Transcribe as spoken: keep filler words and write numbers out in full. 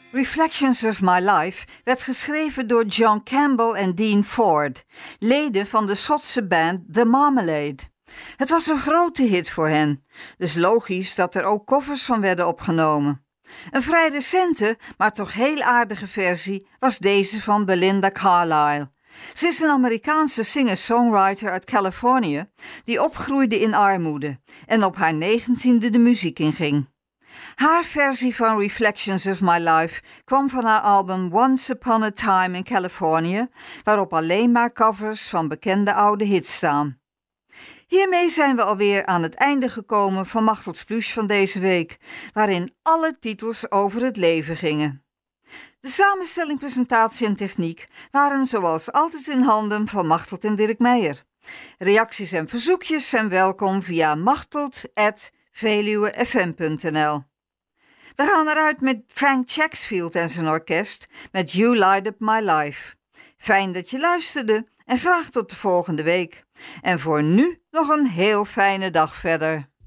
Reflections of My Life werd geschreven door John Campbell en Dean Ford, leden van de Schotse band The Marmalade. Het was een grote hit voor hen, dus logisch dat er ook covers van werden opgenomen. Een vrij recente, maar toch heel aardige versie was deze van Belinda Carlisle. Ze is een Amerikaanse singer-songwriter uit Californië die opgroeide in armoede en op haar negentiende de muziek inging. Haar versie van Reflections of My Life kwam van haar album Once Upon a Time in California, waarop alleen maar covers van bekende oude hits staan. Hiermee zijn we alweer aan het einde gekomen van Machtelds Pluche van deze week, waarin alle titels over het leven gingen. De samenstelling, presentatie en techniek waren zoals altijd in handen van Machteld en Dirk Meijer. Reacties en verzoekjes zijn welkom via machteld at veluwe f m punt n l. We gaan eruit met Frank Chaksfield en zijn orkest met You Light Up My Life. Fijn dat je luisterde en graag tot de volgende week. En voor nu nog een heel fijne dag verder.